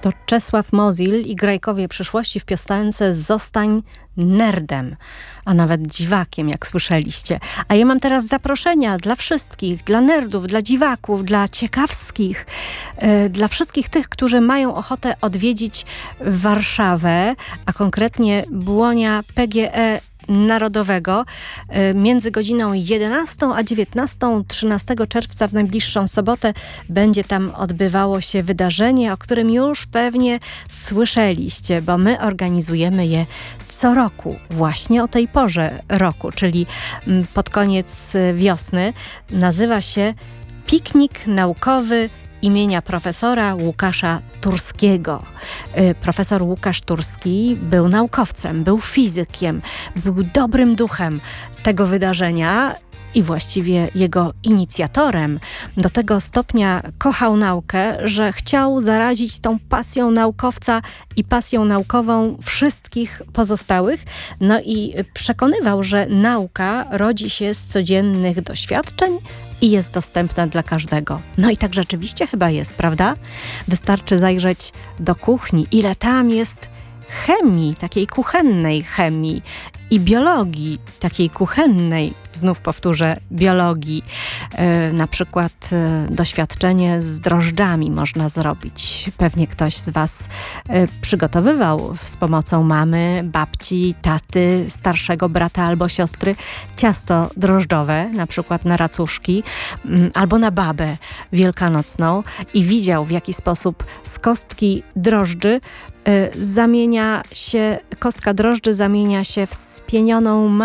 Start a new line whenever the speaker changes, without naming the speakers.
To Czesław Mozil i Grajkowie przyszłości w piosence Zostań nerdem, a nawet dziwakiem, jak słyszeliście. A ja mam teraz zaproszenia dla wszystkich, dla nerdów, dla dziwaków, dla ciekawskich, dla wszystkich tych, którzy mają ochotę odwiedzić Warszawę, a konkretnie Błonia PGE Narodowego między godziną 11 a 19, 13 czerwca w najbliższą sobotę będzie tam odbywało się wydarzenie, o którym już pewnie słyszeliście, bo my organizujemy je co roku, właśnie o tej porze roku, czyli pod koniec wiosny. Nazywa się Piknik Naukowy imienia profesora Łukasza Turskiego. Profesor Łukasz Turski był naukowcem, był fizykiem, był dobrym duchem tego wydarzenia i właściwie jego inicjatorem. Do tego stopnia kochał naukę, że chciał zarazić tą pasją naukowca i pasją naukową wszystkich pozostałych. No i przekonywał, że nauka rodzi się z codziennych doświadczeń i jest dostępna dla każdego. No i tak rzeczywiście chyba jest, prawda? Wystarczy zajrzeć do kuchni, ile tam jest chemii, takiej kuchennej chemii i biologii, takiej kuchennej, znów powtórzę, biologii. Na przykład doświadczenie z drożdżami można zrobić. Pewnie ktoś z Was przygotowywał z pomocą mamy, babci, taty, starszego brata albo siostry ciasto drożdżowe, na przykład na racuszki albo na babę wielkanocną i widział, w jaki sposób z kostki drożdży kostka drożdży zamienia się w spienioną